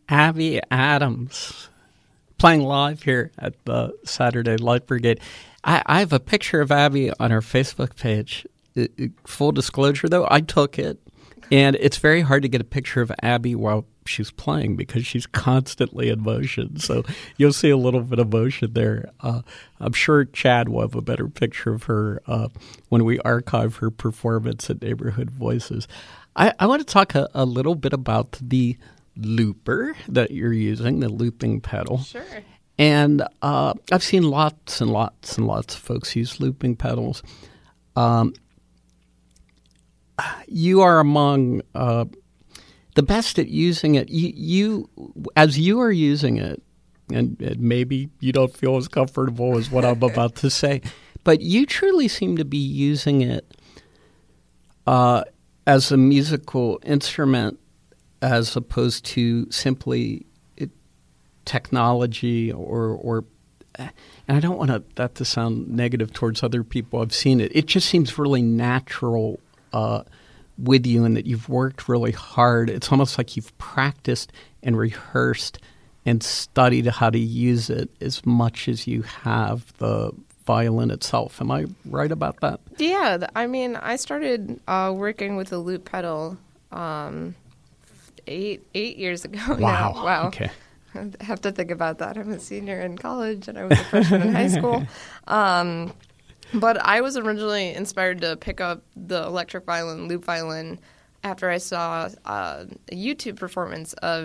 Abby Adams playing live here at the Saturday Light Brigade. I have a picture of Abby on our Facebook page. Full disclosure, though, I took it, and it's very hard to get a picture of Abby while she's playing because she's constantly in motion. So you'll see a little bit of motion there. I'm sure Chad will have a better picture of her when we archive her performance at Neighborhood Voices. I want to talk a little bit about the looper that you're using, the looping pedal. Sure. And I've seen lots and lots and lots of folks use looping pedals. You are among the best at using it. You as you are using it, and maybe you don't feel as comfortable as what I'm about to say, but you truly seem to be using it as a musical instrument as opposed to simply technology or and I don't want that to sound negative towards other people. I've seen it. It just seems really natural with you, and that you've worked really hard. It's almost like you've practiced and rehearsed and studied how to use it as much as you have the violin itself. Am I right about that? Yeah, I mean, I started working with the loop pedal 8 years ago. Wow. Now. Wow. Okay. I have to think about that. I'm a senior in college, and I was a freshman in high school. But I was originally inspired to pick up the electric violin, loop violin, after I saw a YouTube performance of